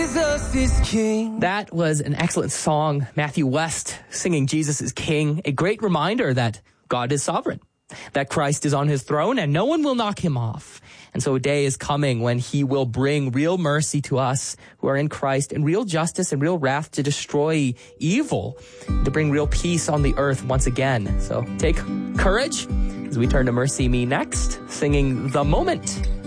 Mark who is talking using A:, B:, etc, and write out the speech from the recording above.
A: Jesus is King.
B: That was an excellent song. Matthew West singing Jesus is King. A great reminder that God is sovereign, that Christ is on his throne and no one will knock him off. And so a day is coming when he will bring real mercy to us who are in Christ and real justice and real wrath to destroy evil, to bring real peace on the earth once again. So take courage as we turn to Mercy Me next, singing The Moment.